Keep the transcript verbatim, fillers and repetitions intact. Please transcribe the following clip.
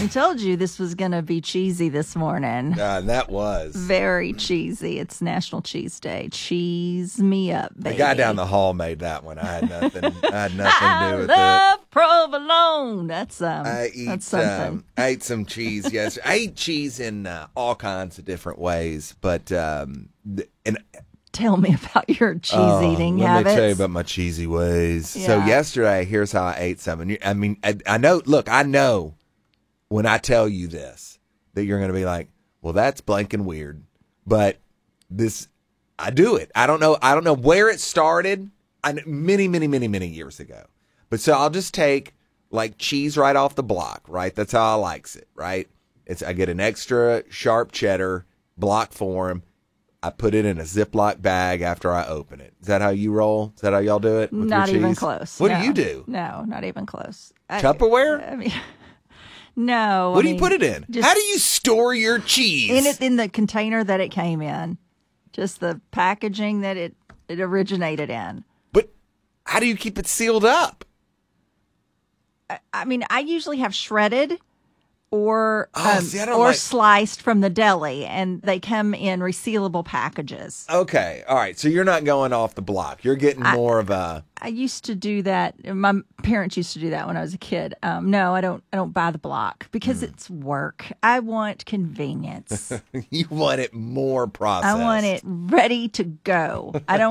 I told you this was going to be cheesy this morning. Uh, that was. Very cheesy. It's National Cheese Day. Cheese me up, baby. The guy down the hall made that one. I had nothing. I had nothing to do with I love it. provolone. That's um. I eat that's something. um, I ate some cheese yesterday. I eat cheese in uh, all kinds of different ways, but um, th- and Tell me about your cheese oh, eating let habits. me tell you about my cheesy ways. So Yeah. yesterday, here's how I ate some. And you- I mean, I, I know. Look, I know when I tell you this that you're going to be like, "Well, that's blank and weird," but this, I do it. I don't know. I don't know where it started. I, many, many, many, many years ago. But so I'll just take like cheese right off the block. Right, that's how I likes it. Right, it's I get an extra sharp cheddar block form. I put it in a Ziploc bag after I open it. Is that how you roll? Is that how y'all do it with Not your even cheese? close. What no. do you do? No, not even close. I- Tupperware? I mean, no. What I do you mean, put it in? just How do you store your cheese? in it in the container that it came in? Just the packaging that it it originated in. But how do you keep it sealed up? I, I mean, I usually have shredded or Oh, um, see, I don't or like- sliced from the deli, and they come in resealable packages. Okay, all right. So you're not going off the block. You're getting more of a. I used to do that. My parents used to do that when I was a kid. Um, no, I don't. I don't buy the block because Hmm. it's work. I want convenience. You want it more processed. I want it ready to go. I don't.